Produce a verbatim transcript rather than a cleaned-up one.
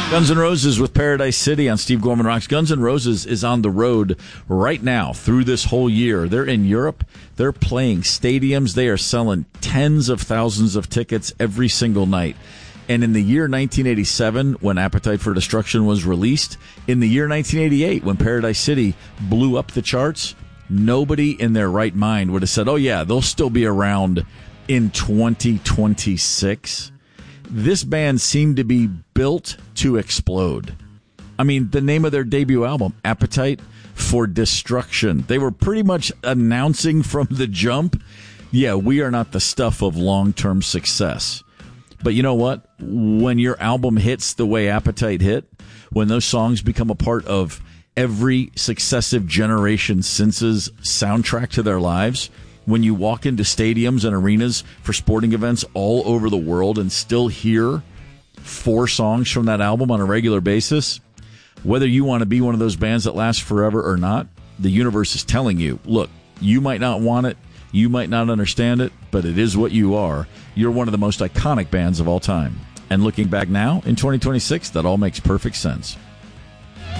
Guns N' Roses with Paradise City on Steve Gorman Rocks. Guns N' Roses is on the road right now through this whole year. They're in Europe. They're playing stadiums. They are selling tens of thousands of tickets every single night. And in the year nineteen eighty-seven, when Appetite for Destruction was released, in the year nineteen eighty-eight, when Paradise City blew up the charts, nobody in their right mind would have said, oh, yeah, they'll still be around in twenty twenty-six. This band seemed to be built to explode. I mean, the name of their debut album, Appetite for Destruction, they were pretty much announcing from the jump, yeah, we are not the stuff of long-term success. But you know what? When your album hits the way Appetite hit, when those songs become a part of every successive generation since's soundtrack to their lives, when you walk into stadiums and arenas for sporting events all over the world and still hear four songs from that album on a regular basis, whether you want to be one of those bands that lasts forever or not, the universe is telling you, look, you might not want it, you might not understand it, but it is what you are. You're one of the most iconic bands of all time. And looking back now, in twenty twenty-six, that all makes perfect sense.